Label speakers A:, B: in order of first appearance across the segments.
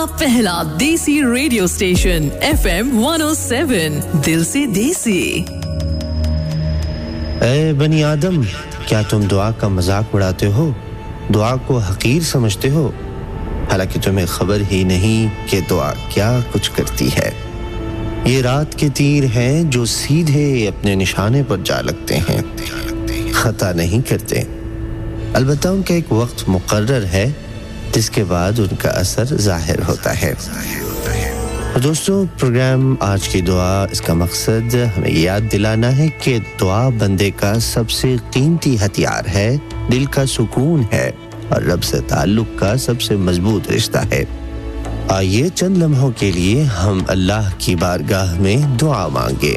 A: पहला देसी radio station FM 107 दिल से देसी।
B: ऐ बनी आदम, क्या तुम दुआ का मजाक उड़ाते हो? दुआ को हकीर समझते हो? हालांकि तुम्हें खबर ही नहीं कि दुआ क्या कुछ करती है। ये रात के तीर हैं जो सीधे अपने निशाने पर जा लगते हैं, खता नहीं करते। अलबत्ता उनका एक वक्त मुकर्रर है जिसके बाद उनका असर जाहिर होता है। और दोस्तों, प्रोग्राम आज की दुआ, इसका मकसद हमें याद दिलाना है कि दुआ बंदे का सबसे कीमती हथियार है, दिल का सुकून है और रब से ताल्लुक का सबसे मजबूत रिश्ता है। आइए चंद लम्हों के लिए हम अल्लाह की बारगाह में दुआ मांगे।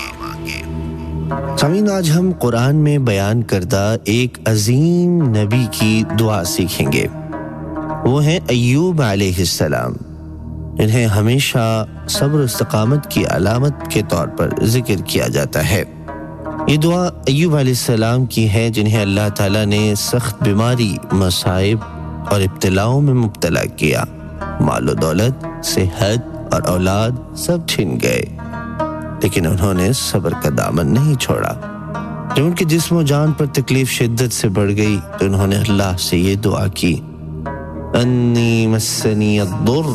B: सामीन, आज हम कुरान में बयान करदा एक अजीम नबी की दुआ सीखेंगे। वो हैं अय्यूब अलैहिस्सलाम, इन्हें हमेशा सब्र और इस्तिकामत की अलामत के तौर पर जिक्र किया जाता है। ये दुआ अय्यूब अलैहिस्सलाम की है जिन्हें अल्लाह ताला ने सख्त बीमारी, मसाइब और इब्तिलाओं में मुब्तला किया। मालो दौलत, सेहत और औलाद सब छिन गए, लेकिन उन्होंने सब्र का दामन नहीं छोड़ा। जब उनके जिस्म और जान पर तकलीफ शिद्दत से बढ़ गई तो उन्होंने अल्लाह से ये दुआ की, अन्नी मस्सनी अद्दुर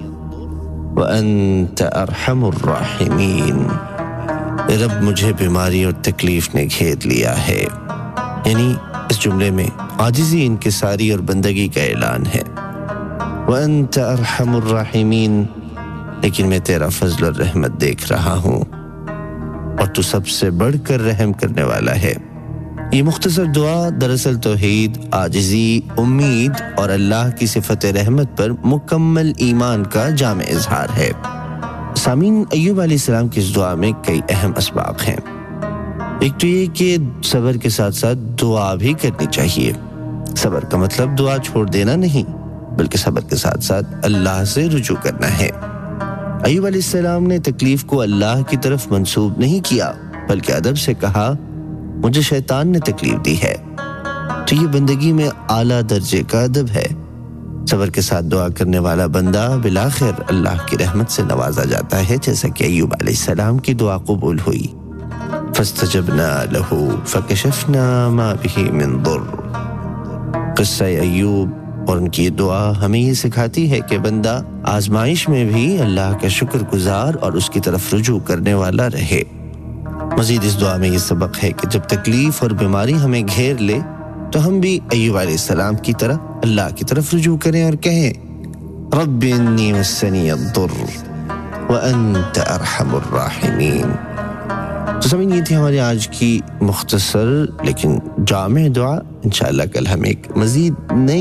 B: व अंत अरहमुर राहिमीन। रब, मुझे बीमारी और तकलीफ ने घेर लिया है। यानी इस जुमले में आजिज़ी, इनकिसारी और बंदगी का ऐलान है। व अंत अरहमुर राहिमीन, लेकिन मैं तेरा फजल और रहमत देख रहा हूँ और तू सबसे बढ़कर रहम करने वाला है। ये मुख्तसर दुआ दरअसल तौहीद, आजिज़ी, उम्मीद और अल्लाह की सिफत रहमत पर मुकम्मल ईमान का जामे इजहार है। सामीन, अय्यूब अलैहिस्सलाम की इस दुआ में कई अहम असबाब हैं। एक तो ये कि सब्र के साथ साथ दुआ भी करनी चाहिए। सब्र का मतलब दुआ छोड़ देना नहीं, बल्कि सब्र के साथ साथ अल्लाह से रुजू करना है। अय्यूब अलैहिस्सलाम ने तकलीफ को अल्लाह की तरफ मंसूब नहीं किया, बल्कि अदब से कहा, मुझे शैतान ने तकलीफ दी है। तो ये बंदगी में आला दर्जे का अदब है। सब्र के साथ दुआ करने वाला बंदा बिलाखिर अल्लाह की रहमत से नवाजा जाता है, जैसा कि अय्यूब अलैहिस्सलाम की दुआ कबूल हुई। फस्तजबना लहू फकशफना मा बिही मिन दुर। क़िस्सा अय्यूब और उनकी दुआ हमें ये सिखाती है कि बंदा आजमाइश में भी अल्लाह का शुक्रगुजार और उसकी तरफ रुजू करने वाला रहे। मजीद इस दुआ में ये सबक है कि जब तकलीफ और बीमारी हमें घेर ले तो हम भी अय्यूब अलैहिस्सलाम की तरह अल्लाह की तरफ रुजू करें और कहें, रब्बी इन्नी मस्सनी अद्दुर व अंत अरहमुर राहिमीन। तो समझ, ये थी हमारी आज की मुख्तसर लेकिन जामे दुआ। इंशाअल्लाह कल हम एक मजीद नई